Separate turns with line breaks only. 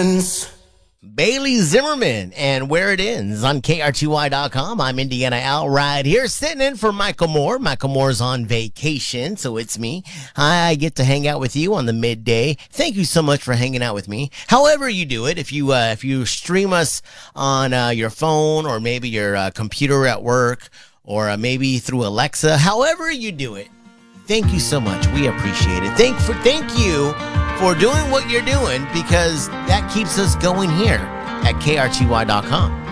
ends.
Bailey Zimmerman and Where It Ends on KRTY.com. I'm Indiana Al right here sitting in for Michael Moore. Michael Moore's on vacation, so it's me. I get to hang out with you on the midday. Thank you so much for hanging out with me. However you do it, if you stream us on your phone or maybe your computer at work or maybe through Alexa, however you do it, thank you so much. We appreciate it. Thank you for doing what you're doing because that keeps us going here at KRTY.com.